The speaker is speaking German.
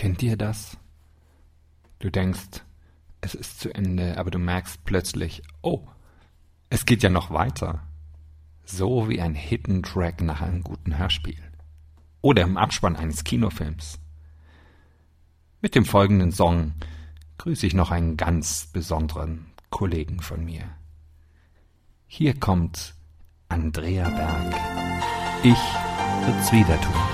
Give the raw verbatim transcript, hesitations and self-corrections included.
Kennt ihr das? Du denkst, es ist zu Ende, aber du merkst plötzlich, oh, es geht ja noch weiter. So wie ein Hidden Track nach einem guten Hörspiel. Oder im Abspann eines Kinofilms. Mit dem folgenden Song grüße ich noch einen ganz besonderen Kollegen von mir. Hier kommt Andrea Berg. Ich wird's wieder tun.